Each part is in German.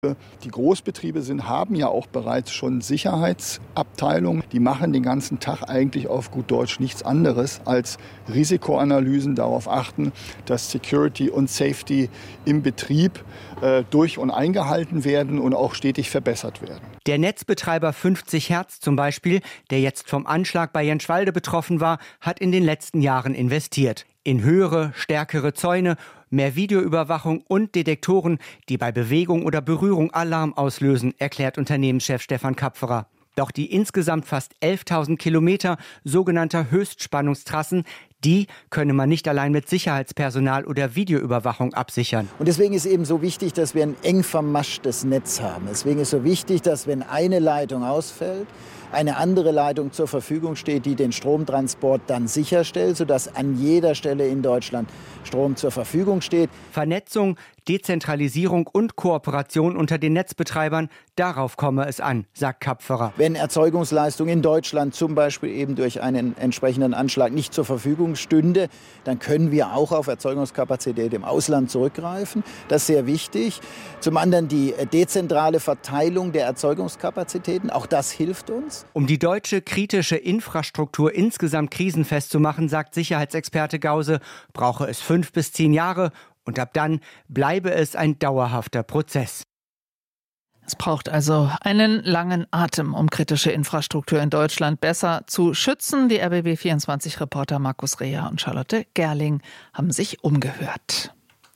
Die Großbetriebe haben ja auch bereits schon Sicherheitsabteilungen. Die machen den ganzen Tag eigentlich auf gut Deutsch nichts anderes als Risikoanalysen, darauf achten, dass Security und Safety im Betrieb durch- und eingehalten werden und auch stetig verbessert werden. Der Netzbetreiber 50 Hertz zum Beispiel, der jetzt vom Anschlag bei Jenschwalde betroffen war, hat in den letzten Jahren investiert. In höhere, stärkere Zäune, mehr Videoüberwachung und Detektoren, die bei Bewegung oder Berührung Alarm auslösen, erklärt Unternehmenschef Stefan Kapferer. Doch die insgesamt fast 11.000 Kilometer sogenannter Höchstspannungstrassen, die könne man nicht allein mit Sicherheitspersonal oder Videoüberwachung absichern. Und deswegen ist eben so wichtig, dass wir ein eng vermaschtes Netz haben. Deswegen ist so wichtig, dass wenn eine Leitung ausfällt, eine andere Leitung zur Verfügung steht, die den Stromtransport dann sicherstellt, sodass an jeder Stelle in Deutschland Strom zur Verfügung steht. Vernetzung, Dezentralisierung und Kooperation unter den Netzbetreibern, darauf komme es an, sagt Kapferer. Wenn Erzeugungsleistung in Deutschland zum Beispiel eben durch einen entsprechenden Anschlag nicht zur Verfügung stünde, dann können wir auch auf Erzeugungskapazität im Ausland zurückgreifen. Das ist sehr wichtig. Zum anderen die dezentrale Verteilung der Erzeugungskapazitäten, auch das hilft uns. Um die deutsche kritische Infrastruktur insgesamt krisenfest zu machen, sagt Sicherheitsexperte Gause, brauche es 5 bis 10 Jahre und ab dann bleibe es ein dauerhafter Prozess. Es braucht also einen langen Atem, um kritische Infrastruktur in Deutschland besser zu schützen. Die RBB24-Reporter Markus Reher und Charlotte Gerling haben sich umgehört.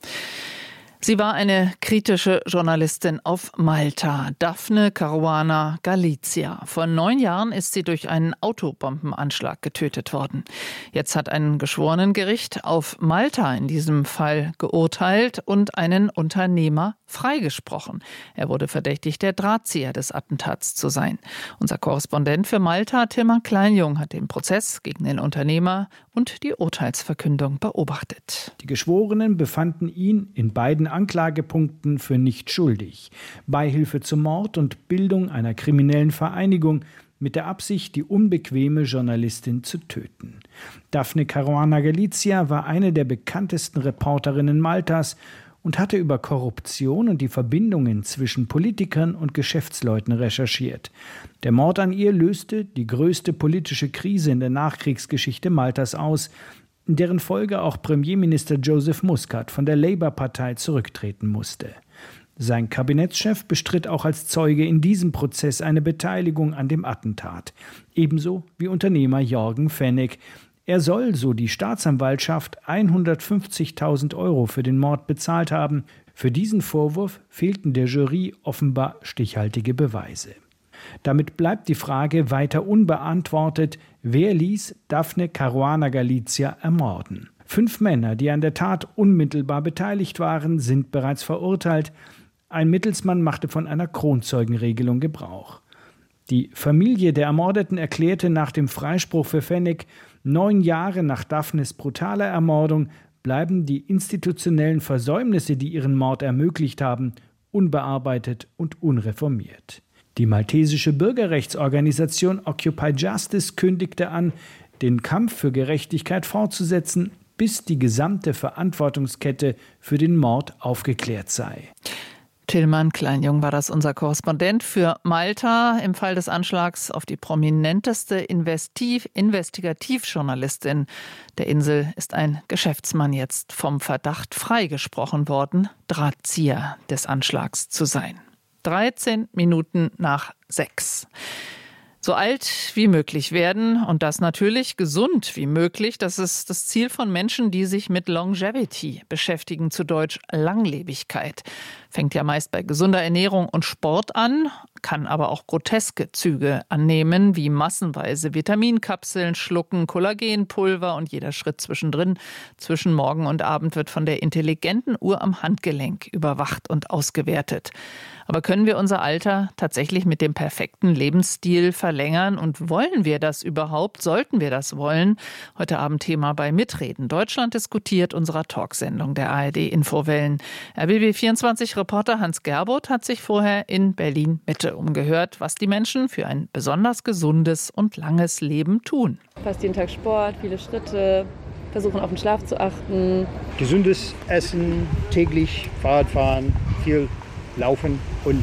Sie war eine kritische Journalistin auf Malta, Daphne Caruana Galizia. Vor 9 Jahren ist sie durch einen Autobombenanschlag getötet worden. Jetzt hat ein Geschworenengericht auf Malta in diesem Fall geurteilt und einen Unternehmer freigesprochen. Er wurde verdächtigt, der Drahtzieher des Attentats zu sein. Unser Korrespondent für Malta, Tilman Kleinjung, hat den Prozess gegen den Unternehmer und die Urteilsverkündung beobachtet. Die Geschworenen befanden ihn in beiden Anklagepunkten für nicht schuldig. Beihilfe zum Mord und Bildung einer kriminellen Vereinigung mit der Absicht, die unbequeme Journalistin zu töten. Daphne Caruana Galizia war eine der bekanntesten Reporterinnen Maltas und hatte über Korruption und die Verbindungen zwischen Politikern und Geschäftsleuten recherchiert. Der Mord an ihr löste die größte politische Krise in der Nachkriegsgeschichte Maltas aus, in deren Folge auch Premierminister Joseph Muscat von der Labour-Partei zurücktreten musste. Sein Kabinettschef bestritt auch als Zeuge in diesem Prozess eine Beteiligung an dem Attentat, ebenso wie Unternehmer Jorgen Fennig. Er soll, so die Staatsanwaltschaft, 150.000 € für den Mord bezahlt haben. Für diesen Vorwurf fehlten der Jury offenbar stichhaltige Beweise. Damit bleibt die Frage weiter unbeantwortet, wer ließ Daphne Caruana Galizia ermorden? 5 Männer, die an der Tat unmittelbar beteiligt waren, sind bereits verurteilt. Ein Mittelsmann machte von einer Kronzeugenregelung Gebrauch. Die Familie der Ermordeten erklärte nach dem Freispruch für Fennig, 9 Jahre nach Daphnes brutaler Ermordung bleiben die institutionellen Versäumnisse, die ihren Mord ermöglicht haben, unbearbeitet und unreformiert. Die maltesische Bürgerrechtsorganisation Occupy Justice kündigte an, den Kampf für Gerechtigkeit fortzusetzen, bis die gesamte Verantwortungskette für den Mord aufgeklärt sei. Tilman Kleinjung war das, unser Korrespondent für Malta. Im Fall des Anschlags auf die prominenteste Investigativjournalistin der Insel ist ein Geschäftsmann jetzt vom Verdacht freigesprochen worden, Drahtzieher des Anschlags zu sein. 13 Minuten nach 6. So alt wie möglich werden und das natürlich gesund wie möglich. Das ist das Ziel von Menschen, die sich mit Longevity beschäftigen, zu Deutsch Langlebigkeit. Fängt ja meist bei gesunder Ernährung und Sport an, kann aber auch groteske Züge annehmen, wie massenweise Vitaminkapseln schlucken, Kollagenpulver und jeder Schritt zwischendrin, zwischen Morgen und Abend wird von der intelligenten Uhr am Handgelenk überwacht und ausgewertet. Aber können wir unser Alter tatsächlich mit dem perfekten Lebensstil verlängern? Und wollen wir das überhaupt? Sollten wir das wollen? Heute Abend Thema bei Mitreden. Deutschland diskutiert, unserer Talksendung der ARD Infowellen. RBB24-Reporter Hans Gerboth hat sich vorher in Berlin-Mitte umgehört, was die Menschen für ein besonders gesundes und langes Leben tun. Fast jeden Tag Sport, viele Schritte, versuchen auf den Schlaf zu achten. Gesundes Essen, täglich Fahrradfahren, viel Laufen und